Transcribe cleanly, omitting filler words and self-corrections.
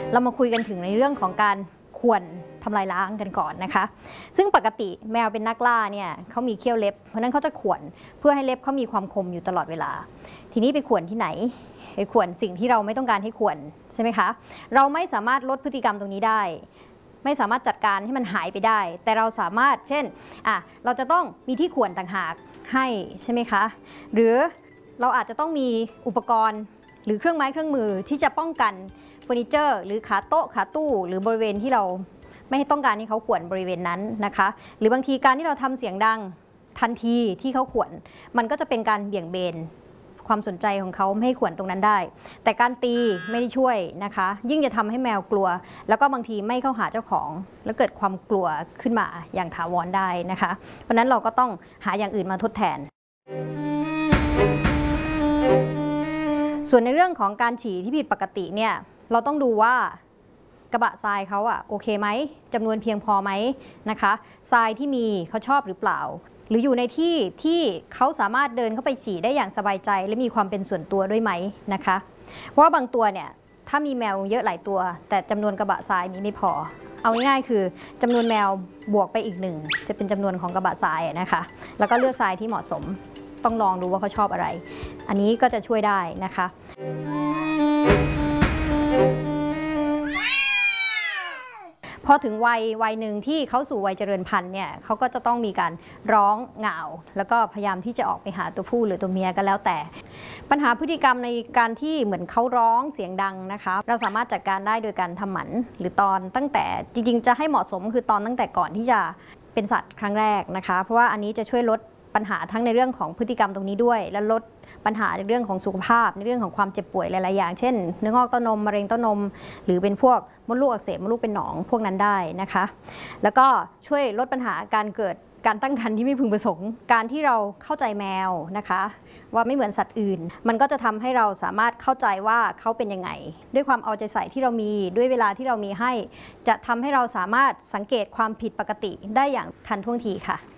เรามาคุยกันถึงในเรื่องของการข่วนทำลายล้างกันก่อนนะคะซึ่งปกติแมวเป็นนักล่าเนี่ยเขามีเขี้ยวเล็บเพราะนั้นเขาจะข่วนเพื่อให้เล็บเขามีความคมอยู่ตลอดเวลาทีนี้ไปข่วนที่ไหนไปข่วนสิ่งที่เราไม่ต้องการให้ข่วนใช่ไหมคะเราไม่สามารถลดพฤติกรรมตรงนี้ได้ไม่สามารถจัดการให้มันหายไปได้แต่เราสามารถเช่นเราจะต้องมีที่ข่วนต่างหากให้ใช่ไหมคะหรือเราอาจจะต้องมีอุปกรณ์หรือเครื่องไม้เครื่องมือที่จะป้องกันเฟอร์นิเจอร์หรือขาโต๊ะขาตู้หรือบริเวณที่เราไม่ต้องการให้เขาข่วนบริเวณนั้นนะคะหรือบางทีการที่เราทำเสียงดังทันทีที่เขาข่วนมันก็จะเป็นการเบี่ยงเบนความสนใจของเขาไม่ให้ข่วนตรงนั้นได้แต่การตีไม่ได้ช่วยนะคะยิ่งจะทำให้แมวกลัวแล้วก็บางทีไม่เข้าหาเจ้าของแล้วเกิดความกลัวขึ้นมาอย่างถาวรได้นะคะเพราะนั้นเราก็ต้องหาอย่างอื่นมาทดแทนส่วนในเรื่องของการฉี่ที่ผิดปกติเนี่ยเราต้องดูว่ากระบะทรายเขาโอเคไหมจำนวนเพียงพอไหมนะคะทรายที่มีเขาชอบหรือเปล่าหรืออยู่ในที่ที่เขาสามารถเดินเข้าไปฉี่ได้อย่างสบายใจและมีความเป็นส่วนตัวด้วยไหมนะคะเพราะว่าบางตัวเนี่ยถ้ามีแมวเยอะหลายตัวแต่จำนวนกระบะทรายนี้ไม่พอเอาง่ายๆคือจำนวนแมวบวกไปอีกหนึ่งจะเป็นจำนวนของกระบะทรายนะคะแล้วก็เลือกทรายที่เหมาะสมต้องลองดูว่าเขาชอบอะไรอันนี้ก็จะช่วยได้นะคะพอถึงวัยหนึ่งที่เขาสู่วัยเจริญพันธุ์เนี่ยเขาก็จะต้องมีการร้องเหงาแล้วก็พยายามที่จะออกไปหาตัวผู้หรือตัวเมียก็แล้วแต่ปัญหาพฤติกรรมในการที่เหมือนเขาร้องเสียงดังนะคะเราสามารถจัดการได้โดยการทำหมันหรือตอนตั้งแต่จริงๆจะให้เหมาะสมคือตอนตั้งแต่ก่อนที่จะเป็นสัตว์ครั้งแรกนะคะเพราะว่าอันนี้จะช่วยลดปัญหาทั้งในเรื่องของพฤติกรรมตรงนี้ด้วยและลดปัญหาในเรื่องของสุขภาพในเรื่องของความเจ็บป่วยหลายๆอย่างเช่นเนื้องอกเต้านมมะเร็งเต้านมหรือเป็นพวกมดลูกอักเสบมดลูกเป็นหนองพวกนั้นได้นะคะแล้วก็ช่วยลดปัญหาการเกิดการตั้งครรภ์ที่ไม่พึงประสงค์การที่เราเข้าใจแมวนะคะว่าไม่เหมือนสัตว์อื่นมันก็จะทำให้เราสามารถเข้าใจว่าเขาเป็นยังไงด้วยความเอาใจใส่ที่เรามีด้วยเวลาที่เรามีให้จะทำให้เราสามารถสังเกตความผิดปกติได้อย่างทันท่วงทีค่ะ